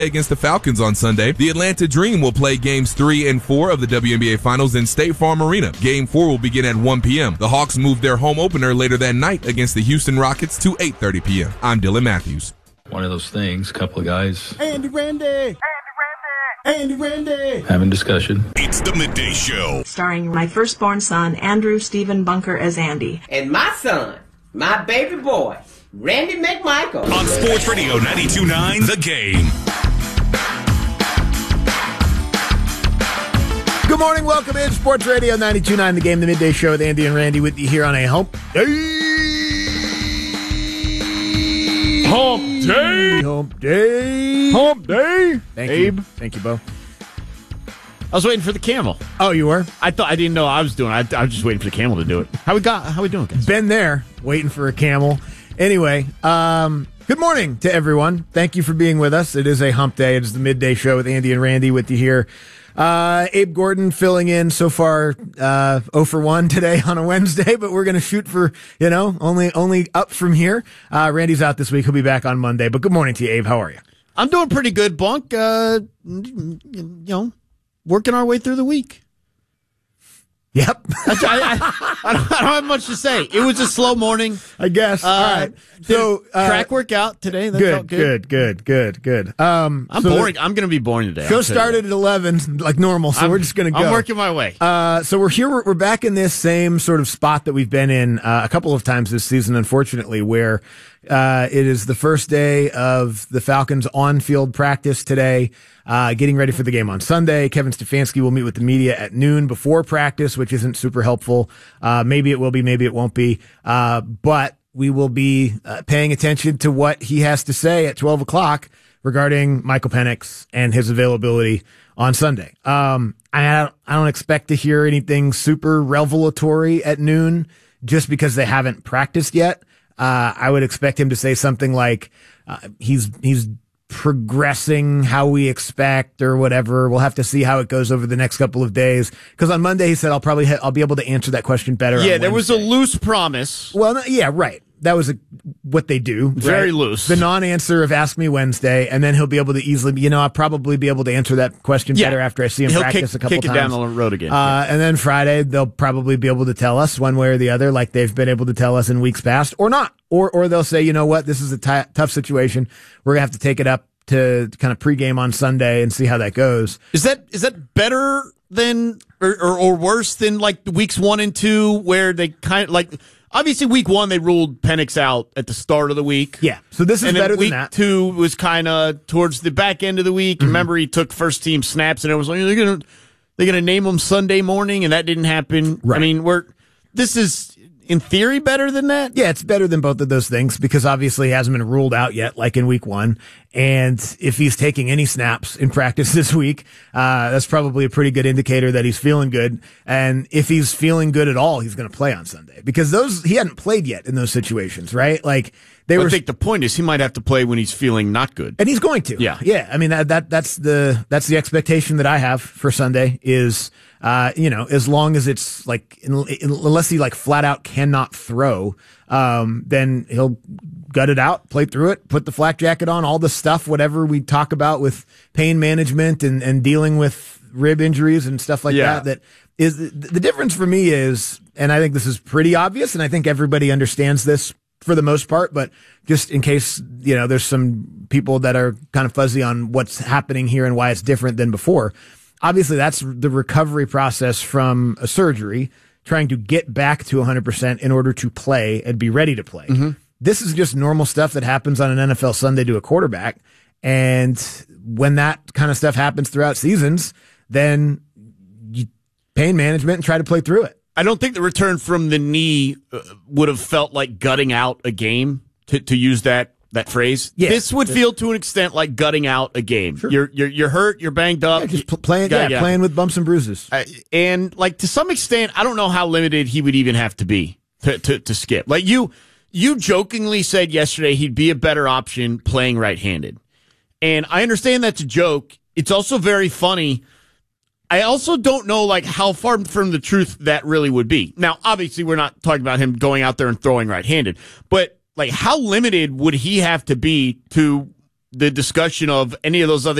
against the Falcons on Sunday. The Atlanta Dream will play games 3 and 4 of the WNBA Finals in State Farm Arena. Game 4 will begin at 1 p.m. The Hawks move their home opener later that night against the Houston Rockets to 8:30 p.m. I'm Dylan Matthews. One of those things, a couple of guys. Andy Randy Having discussion. It's the Midday Show. Starring my firstborn son, Andrew Stephen Bunker, as Andy. And my son, my baby boy, Randy McMichael. On Sports Radio 92.9 The Game. Good morning, welcome in Sports Radio 92.9 The Game, the Midday Show with Andy and Randy with you here on a hump day. Hump day. Hump day. Hump day. Thank Abe. you. Thank you, Bo. I was waiting for the camel. Oh, you were? I didn't know I was doing it. I was just waiting for the camel to do it. How we doing, guys? Been there, waiting for a camel. Anyway, good morning to everyone. Thank you for being with us. It is a hump day. It is the Midday Show with Andy and Randy with you here. Abe Gordon filling in so far 0 for 1 today on a Wednesday, but we're going to shoot for, only up from here. Randy's out this week. He'll be back on Monday. But good morning to you, Abe. How are you? I'm doing pretty good, Bunk. Working our way through the week. Yep. I don't have much to say. It was a slow morning, I guess. All right. So track workout today. That felt good. I'm boring. I'm going to be boring today. Show started at 11 like normal, so we're just going to go. I'm working my way. So we're here. We're back in this same sort of spot that we've been in a couple of times this season, unfortunately, where it is the first day of the Falcons on-field practice today, getting ready for the game on Sunday. Kevin Stefanski will meet with the media at noon before practice, which isn't super helpful. Maybe it will be, maybe it won't be. But we will be paying attention to what he has to say at 12 o'clock regarding Michael Penix and his availability on Sunday. I don't expect to hear anything super revelatory at noon just because they haven't practiced yet. I would expect him to say something like, he's progressing how we expect or whatever. We'll have to see how it goes over the next couple of days. Because on Monday he said I'll be able to answer that question better. Yeah, on there was a Wednesday. loose promise. Well, no, yeah, right. That was what they do. Very right? loose. The non-answer of Ask Me Wednesday, and then he'll be able to easily, I'll probably be able to answer that question better after I see him practice a couple times. Kick it down the road again. And then Friday, they'll probably be able to tell us one way or the other, like they've been able to tell us in weeks past, or not. Or they'll say, you know what, this is a tough situation. We're going to have to take it up to kind of pregame on Sunday and see how that goes. Is that better than or worse than like weeks 1 and 2 where they kind of like obviously week 1 they ruled Penix out at the start of the week. Yeah. So this is better than that. Week 2 was kind of towards the back end of the week. Mm-hmm. Remember he took first team snaps and it was like they're going to name him Sunday morning and that didn't happen. Right. I mean, this is in theory better than that? Yeah, it's better than both of those things because obviously he hasn't been ruled out yet, like in week 1. And if he's taking any snaps in practice this week, that's probably a pretty good indicator that he's feeling good. And if he's feeling good at all, he's going to play on Sunday because he hadn't played yet in those situations, right? Like I think the point is he might have to play when he's feeling not good. And he's going to. Yeah. I mean, that's the expectation that I have for Sunday is, as long as it's like, unless he like flat out cannot throw, then he'll gut it out, play through it, put the flak jacket on, all the stuff, whatever we talk about with pain management and dealing with rib injuries and stuff like that. That is the difference for me is, and I think this is pretty obvious, and I think everybody understands this for the most part, but just in case, there's some people that are kind of fuzzy on what's happening here and why it's different than before. Obviously, that's the recovery process from a surgery, trying to get back to 100% in order to play and be ready to play. Mm-hmm. This is just normal stuff that happens on an NFL Sunday to a quarterback. And when that kind of stuff happens throughout seasons, then you pain management and try to play through it. I don't think the return from the knee would have felt like gutting out a game, to use that phrase. Yeah. This would feel to an extent like gutting out a game. Sure. You're hurt, you're banged up. Yeah, just playing with bumps and bruises. And like to some extent, I don't know how limited he would even have to be to skip. Like you jokingly said yesterday he'd be a better option playing right-handed. And I understand that's a joke. It's also very funny. I also don't know like how far from the truth that really would be. Now, obviously, we're not talking about him going out there and throwing right-handed, but like how limited would he have to be to the discussion of any of those other